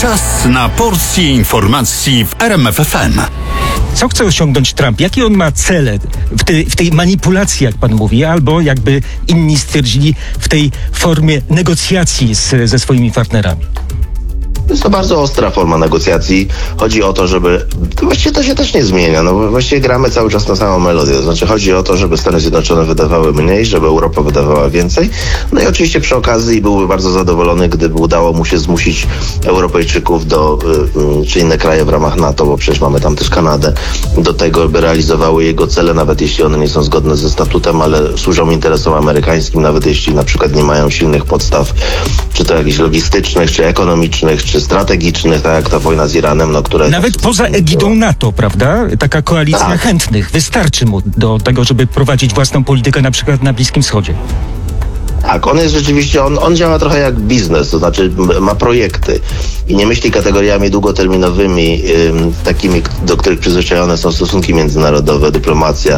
Czas na porcję informacji w RMF FM. Co chce osiągnąć Trump? Jakie on ma cele w tej manipulacji, jak pan mówi, albo jakby inni stwierdzili, w tej formie negocjacji ze swoimi partnerami? Jest to bardzo ostra forma negocjacji. Chodzi o to, żeby... Właściwie to się też nie zmienia. No właściwie gramy cały czas na samą melodię. To znaczy chodzi o to, żeby Stany Zjednoczone wydawały mniej, żeby Europa wydawała więcej. No i oczywiście przy okazji byłby bardzo zadowolony, gdyby udało mu się zmusić Europejczyków czy inne kraje w ramach NATO, bo przecież mamy tam też Kanadę, do tego, by realizowały jego cele, nawet jeśli one nie są zgodne ze statutem, ale służą interesom amerykańskim, nawet jeśli na przykład nie mają silnych podstaw, czy to jakichś logistycznych, czy ekonomicznych, czy strategicznych, tak jak ta wojna z Iranem, no które... Nawet poza egidą NATO, prawda? Taka koalicja chętnych wystarczy mu do tego, żeby prowadzić własną politykę na przykład na Bliskim Wschodzie. Tak, on jest rzeczywiście, on działa trochę jak biznes, to znaczy ma projekty i nie myśli kategoriami długoterminowymi, takimi, do których przyzwyczajone są stosunki międzynarodowe, dyplomacja,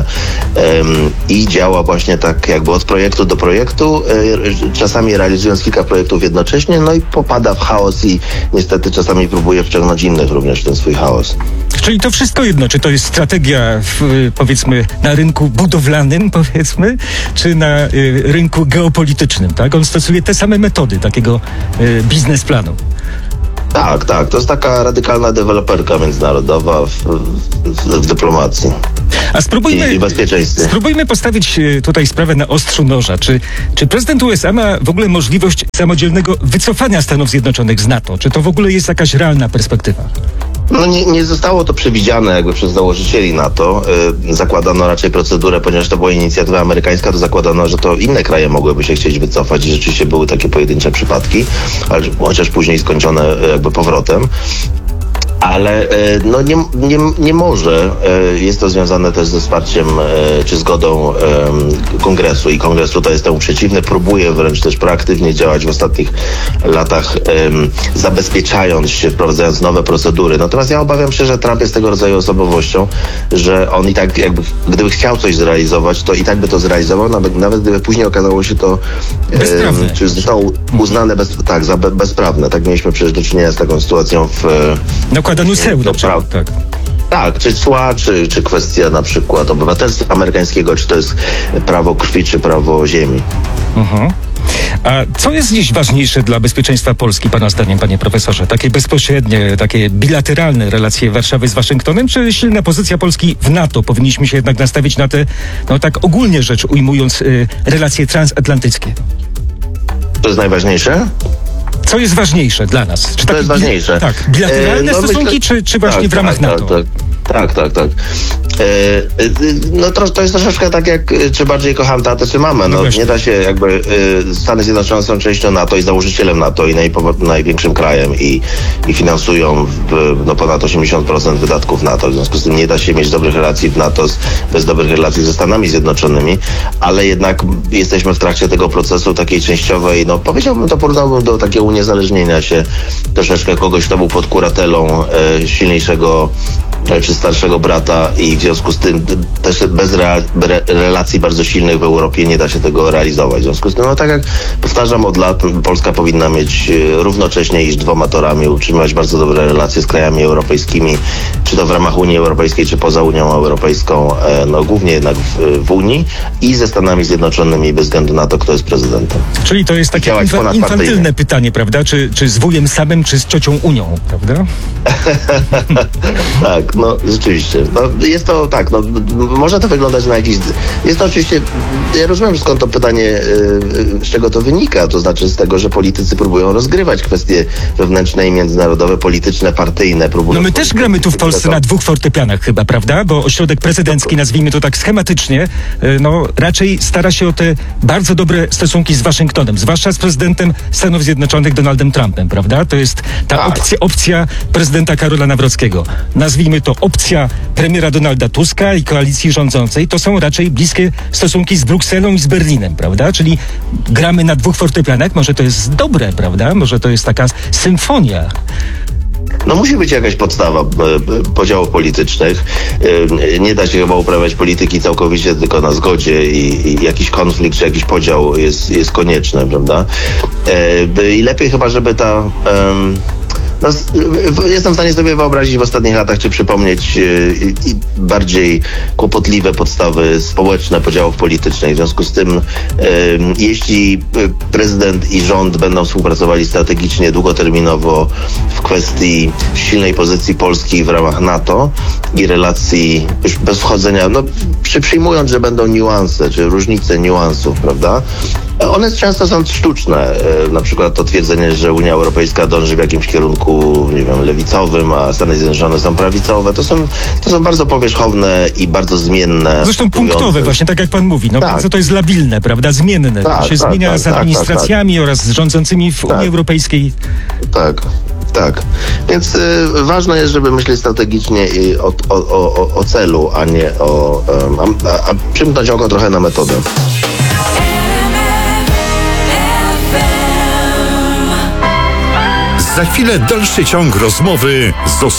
i działa właśnie tak jakby od projektu do projektu, czasami realizując kilka projektów jednocześnie, no i popada w chaos i niestety czasami próbuje wciągnąć innych również w ten swój chaos. Czyli to wszystko jedno, czy to jest strategia powiedzmy na rynku budowlanym, powiedzmy, czy na rynku geopolitycznym, tak? On stosuje te same metody takiego biznesplanu. Tak, to jest taka radykalna deweloperka międzynarodowa w dyplomacji. A spróbujmy postawić tutaj sprawę na ostrzu noża. Czy prezydent USA ma w ogóle możliwość samodzielnego wycofania Stanów Zjednoczonych z NATO? Czy to w ogóle jest jakaś realna perspektywa? No nie zostało to przewidziane jakby przez założycieli NATO. Zakładano raczej procedurę, ponieważ to była inicjatywa amerykańska, to zakładano, że to inne kraje mogłyby się chcieć wycofać i rzeczywiście były takie pojedyncze przypadki, ale chociaż później skończone jakby powrotem. Ale no nie może. Jest to związane też ze wsparciem czy zgodą Kongresu i Kongres tutaj jest temu przeciwny, próbuje wręcz też proaktywnie działać w ostatnich latach, zabezpieczając się, wprowadzając nowe procedury. Natomiast ja obawiam się, że Trump jest tego rodzaju osobowością, że on i tak jakby, gdyby chciał coś zrealizować, to i tak by to zrealizował, nawet gdyby później okazało się to czy zostało uznane za bezprawne. Tak mieliśmy przecież do czynienia z taką sytuacją w nakładaniu ceł na przykład, tak. Tak, czy cła, czy kwestia na przykład obywatelstwa amerykańskiego, czy to jest prawo krwi, czy prawo ziemi. A co jest dziś ważniejsze dla bezpieczeństwa Polski, pana zdaniem, panie profesorze? Takie bezpośrednie, takie bilateralne relacje Warszawy z Waszyngtonem, czy silna pozycja Polski w NATO? Powinniśmy się jednak nastawić na te, no tak ogólnie rzecz ujmując, relacje transatlantyckie. To jest najważniejsze? Co jest ważniejsze dla nas? Czy to jest ważniejsze? Tak, bilateralne stosunki, czy właśnie w ramach NATO? Tak. No to jest troszeczkę tak jak, czy bardziej kocham tatę, czy mamę. No nie da się jakby, Stany Zjednoczone są częścią NATO i założycielem NATO i największym krajem i finansują ponad 80% wydatków NATO. W związku z tym nie da się mieć dobrych relacji w NATO bez dobrych relacji ze Stanami Zjednoczonymi, ale jednak jesteśmy w trakcie tego procesu takiej częściowej, no powiedziałbym, to porównałbym do takiego uniezależnienia się troszeczkę kogoś, kto był pod kuratelą silniejszego czy starszego brata i w związku z tym też bez relacji bardzo silnych w Europie nie da się tego realizować. W związku z tym, no tak jak powtarzam od lat, Polska powinna mieć równocześnie iść dwoma torami, utrzymywać bardzo dobre relacje z krajami europejskimi, czy to w ramach Unii Europejskiej, czy poza Unią Europejską, no głównie jednak w Unii i ze Stanami Zjednoczonymi bez względu na to, kto jest prezydentem. Czyli to jest takie infantylne pytanie, prawda? Czy z wujem samym, czy z ciocią Unią, prawda? Tak, no rzeczywiście. No, jest to tak, no może to wyglądać na jakiś... Jest to oczywiście... Ja rozumiem skąd to pytanie, z czego to wynika. To znaczy z tego, że politycy próbują rozgrywać kwestie wewnętrzne i międzynarodowe, polityczne, partyjne. No my też gramy tu w Polsce na dwóch fortepianach chyba, prawda? Bo ośrodek prezydencki, nazwijmy to tak schematycznie, no raczej stara się o te bardzo dobre stosunki z Waszyngtonem, zwłaszcza z prezydentem Stanów Zjednoczonych Donaldem Trumpem, prawda? To jest ta opcja prezydenta Karola Nawrockiego. Nazwijmy to opcja premiera Donalda Tuska i koalicji rządzącej. To są raczej bliskie stosunki z Brukselą i z Berlinem, prawda? Czyli gramy na dwóch fortepianach. Może to jest dobre, prawda? Może to jest taka symfonia. No musi być jakaś podstawa podziałów politycznych. Nie da się chyba uprawiać polityki całkowicie tylko na zgodzie i jakiś konflikt czy jakiś podział jest konieczny, prawda? I lepiej chyba, żeby Jestem w stanie sobie wyobrazić w ostatnich latach, czy przypomnieć bardziej kłopotliwe podstawy społeczne podziałów politycznych. W związku z tym, jeśli prezydent i rząd będą współpracowali strategicznie, długoterminowo w kwestii silnej pozycji Polski w ramach NATO i relacji już bez wchodzenia, przyjmując, że będą niuanse, czy różnice niuansów, prawda? One często są sztuczne. Na przykład to twierdzenie, że Unia Europejska dąży w jakimś kierunku, nie wiem, lewicowym, a Stany Zjednoczone są prawicowe. To są bardzo powierzchowne i bardzo zmienne. Zresztą punktowe, właśnie tak jak pan mówi. Tak. Bardzo to jest labilne, prawda? Zmienne. To się zmienia z administracjami oraz z rządzącymi w Unii Europejskiej. Tak. Więc ważne jest, żeby myśleć strategicznie i o celu, a nie a przymknąć oko trochę na metodę. Za chwilę dalszy ciąg rozmowy z